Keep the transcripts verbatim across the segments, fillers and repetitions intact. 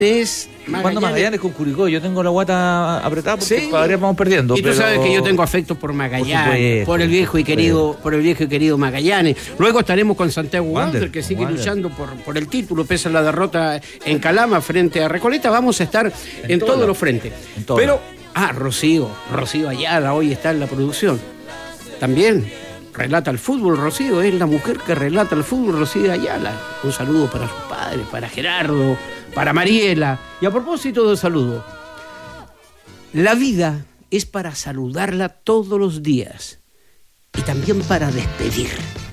Es Magallanes. Cuando Magallanes con Curicó, yo tengo la guata apretada porque sí. todavía vamos perdiendo. Y tú pero... sabes que yo tengo afecto por Magallanes, por, supuesto, por el viejo y querido, por el viejo y querido Magallanes. Luego estaremos con Santiago Wander, que sigue Wander. luchando por, por el título, pese a la derrota en Calama frente a Recoleta. Vamos a estar en, en todos los frentes. Todo. Pero, ah, Rocío, Rocío Ayala hoy está en la producción. También relata el fútbol, Rocío, es la mujer que relata el fútbol, Rocío Ayala. Un saludo para sus padres, para Gerardo, para Mariela. Y a propósito de saludo, la vida es para saludarla todos los días y también para despedir.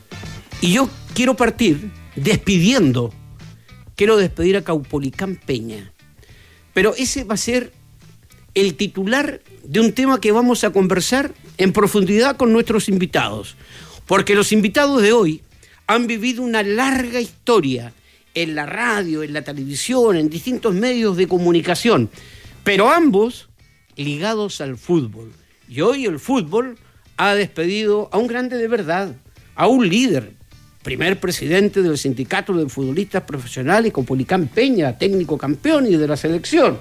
Y yo quiero partir despidiendo, quiero despedir a Caupolicán Peña. Pero ese va a ser el titular de un tema que vamos a conversar en profundidad con nuestros invitados. Porque los invitados de hoy han vivido una larga historia en la radio, en la televisión, en distintos medios de comunicación, pero ambos ligados al fútbol. Y hoy el fútbol ha despedido a un grande de verdad, a un líder, primer presidente del Sindicato de Futbolistas Profesionales, Caupolicán Peña, técnico campeón y de la selección.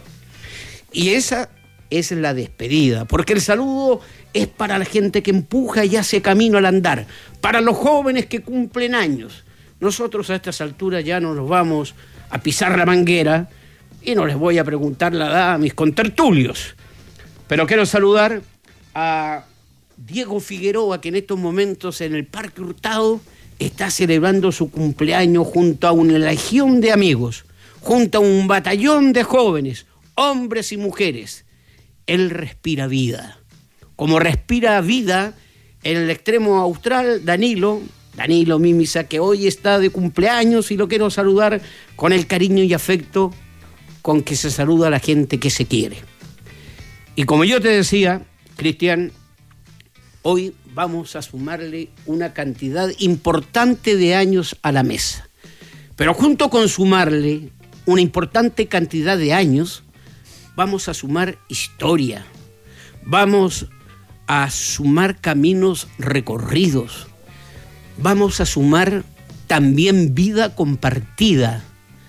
Y esa es la despedida, porque el saludo es para la gente que empuja y hace camino al andar, para los jóvenes que cumplen años. Nosotros a estas alturas ya no nos vamos a pisar la manguera y no les voy a preguntar la edad a mis contertulios. Pero quiero saludar a Diego Figueroa, que en estos momentos en el Parque Hurtado está celebrando su cumpleaños junto a una legión de amigos, junto a un batallón de jóvenes, hombres y mujeres. Él respira vida. Como respira vida en el extremo austral, Danilo, Danilo Mímisa, que hoy está de cumpleaños y lo quiero saludar con el cariño y afecto con que se saluda a la gente que se quiere. Y como yo te decía, Cristian, hoy vamos a sumarle una cantidad importante de años a la mesa. Pero junto con sumarle una importante cantidad de años, vamos a sumar historia, vamos a sumar caminos recorridos, vamos a sumar también vida compartida,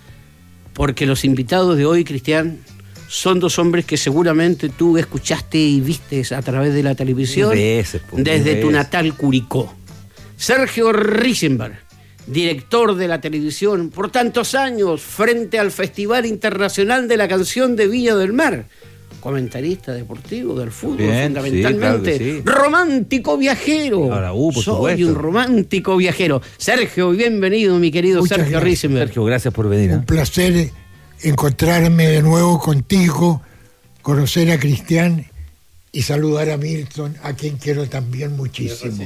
porque los invitados de hoy, Cristian, son dos hombres que seguramente tú escuchaste y viste a través de la televisión veces, pues, desde tu natal Curicó. Sergio Risenberg, director de la televisión por tantos años frente al Festival Internacional de la Canción de Viña del Mar, comentarista deportivo del fútbol. Bien, fundamentalmente, sí, claro sí. Romántico viajero. Ahora, uh, por Soy supuesto. un romántico viajero. Sergio, bienvenido, mi querido Muchas Sergio Risenberg. Sergio, gracias por venir. Un ¿eh? placer encontrarme de nuevo contigo, conocer a Cristian y saludar a Milton, a quien quiero también muchísimo.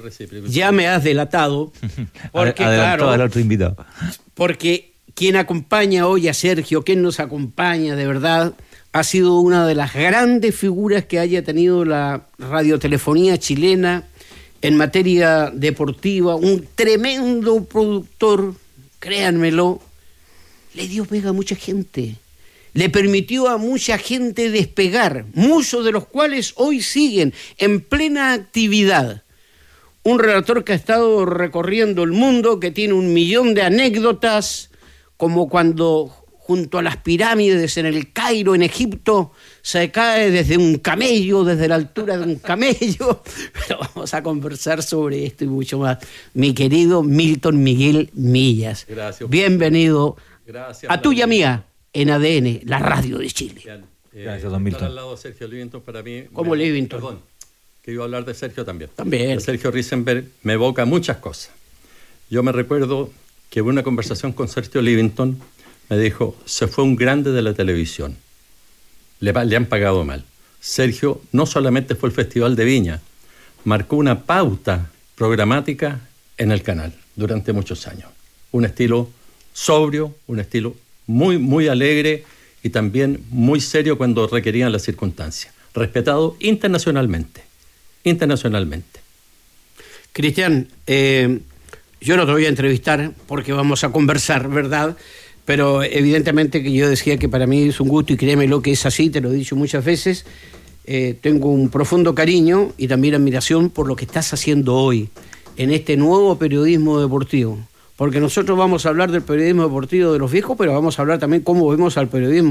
Ya me has delatado, porque claro, al otro invitado. Porque quien acompaña hoy a Sergio, quien nos acompaña de verdad, ha sido una de las grandes figuras que haya tenido la radiotelefonía chilena en materia deportiva, un tremendo productor, créanmelo, le dio pega a mucha gente. Le permitió a mucha gente despegar, muchos de los cuales hoy siguen en plena actividad. Un relator que ha estado recorriendo el mundo, que tiene un millón de anécdotas, como cuando junto a las pirámides en el Cairo, en Egipto, se cae desde un camello, desde la altura de un camello. Pero vamos a conversar sobre esto y mucho más. Mi querido Milton Miguel Millas. Gracias. Bienvenido Gracias, a tuya mía. En A D N, la radio de Chile. Bien, eh, Gracias, don Milton. Estar al lado de Sergio Livingston para mí... ¿Cómo me, Livingston? Perdón, que iba a hablar de Sergio también. También. De Sergio Risenberg me evoca muchas cosas. Yo me recuerdo que hubo una conversación con Sergio Livingston, me dijo, se fue un grande de la televisión. Le, le han pagado mal. Sergio no solamente fue el Festival de Viña, marcó una pauta programática en el canal durante muchos años. Un estilo sobrio, un estilo muy, muy alegre y también muy serio cuando requerían las circunstancias. Respetado internacionalmente, internacionalmente. Cristian, eh, yo no te voy a entrevistar porque vamos a conversar, ¿verdad? Pero evidentemente que yo decía que para mí es un gusto y créemelo que es así, te lo he dicho muchas veces. Eh, tengo un profundo cariño y también admiración por lo que estás haciendo hoy en este nuevo periodismo deportivo. porque nosotros vamos a hablar del periodismo deportivo de los viejos, pero vamos a hablar también cómo vemos al periodismo